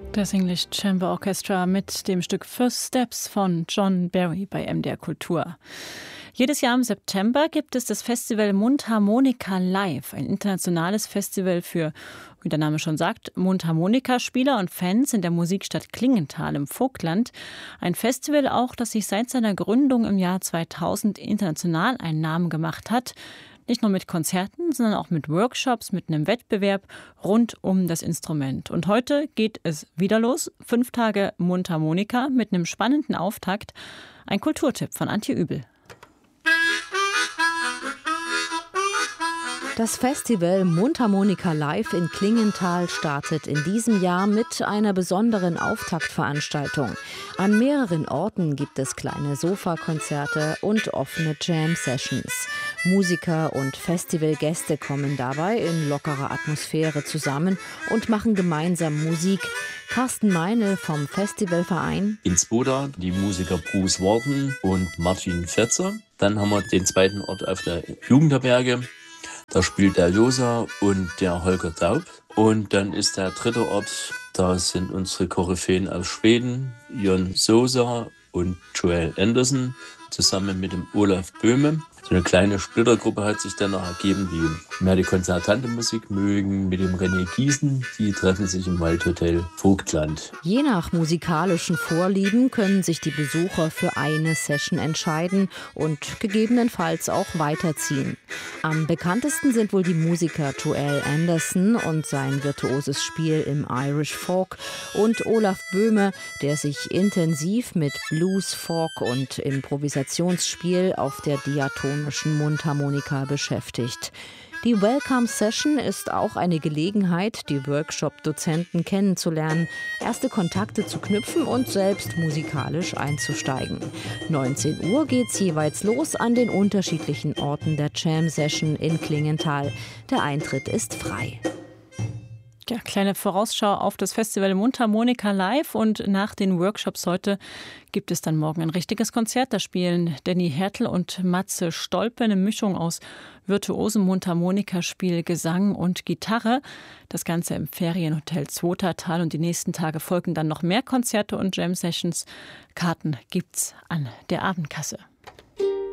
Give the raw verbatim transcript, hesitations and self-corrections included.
Das English Chamber Orchestra mit dem Stück First Steps von John Barry bei M D R Kultur. Jedes Jahr im September gibt es das Festival Mundharmonika Live, ein internationales Festival für, wie der Name schon sagt, Mundharmonikaspieler und Fans in der Musikstadt Klingenthal im Vogtland. Ein Festival auch, das sich seit seiner Gründung im Jahr zweitausend international einen Namen gemacht hat. Nicht nur mit Konzerten, sondern auch mit Workshops, mit einem Wettbewerb rund um das Instrument. Und heute geht es wieder los. Fünf Tage Mundharmonika mit einem spannenden Auftakt. Ein Kulturtipp von Antje Übel. Das Festival Mundharmonika Live in Klingenthal startet in diesem Jahr mit einer besonderen Auftaktveranstaltung. An mehreren Orten gibt es kleine Sofakonzerte und offene Jam-Sessions. Musiker und Festivalgäste kommen dabei in lockerer Atmosphäre zusammen und machen gemeinsam Musik. Carsten Meine vom Festivalverein. In Zwoda die Musiker Bruce Warden und Martin Fetzer. Dann haben wir den zweiten Ort auf der Jugendherberge. Da spielt der Josa und der Holger Daub. Und dann ist der dritte Ort, da sind unsere Koryphäen aus Schweden, Jon Sosa und Joel Anderson, zusammen mit dem Olaf Böhme. So eine kleine Splittergruppe hat sich dann noch ergeben, die mehr die konzertante Musik mögen, mit dem René Giesen. Die treffen sich im Waldhotel Vogtland. Je nach musikalischen Vorlieben können sich die Besucher für eine Session entscheiden und gegebenenfalls auch weiterziehen. Am bekanntesten sind wohl die Musiker Joel Anderson und sein virtuoses Spiel im Irish Folk und Olaf Böhme, der sich intensiv mit Blues, Folk und Improvisationsspiel auf der diatonischen Mundharmonika beschäftigt. Die Welcome Session ist auch eine Gelegenheit, die Workshop-Dozenten kennenzulernen, erste Kontakte zu knüpfen und selbst musikalisch einzusteigen. neunzehn Uhr geht's jeweils los an den unterschiedlichen Orten der Jam Session in Klingenthal. Der Eintritt ist frei. Ja, kleine Vorausschau auf das Festival Mundharmonika Live, und nach den Workshops heute gibt es dann morgen ein richtiges Konzert. Da spielen Danny Hertel und Matze Stolpe eine Mischung aus virtuosem Mundharmonikaspiel, Gesang und Gitarre. Das Ganze im Ferienhotel Zwotertal, und die nächsten Tage folgen dann noch mehr Konzerte und Jam-Sessions. Karten gibt's an der Abendkasse.